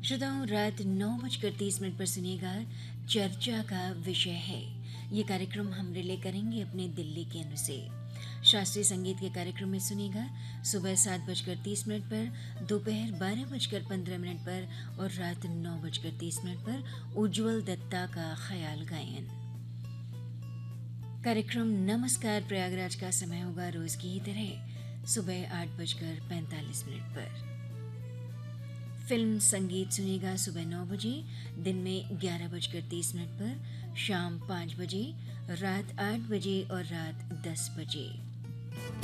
श्रोताओं, रात 9:30 पर सुनिएगा चर्चा का विषय है। ये कार्यक्रम हम रिले करेंगे अपने दिल्ली केंद्र से। शास्त्रीय संगीत के कार्यक्रम में सुनिएगा सुबह 7:30 पर, दोपहर 12:15 पर और रात 9:30 पर उज्ज्वल दत्ता का ख्याल गायन। कार्यक्रम नमस्कार प्रयागराज का समय होगा रोज की ही तरह सुबह 8:45 पर। फिल्म संगीत सुनिएगा सुबह 9 बजे, दिन में 11:30 पर, शाम 5 बजे, रात 8 बजे और रात 10 बजे।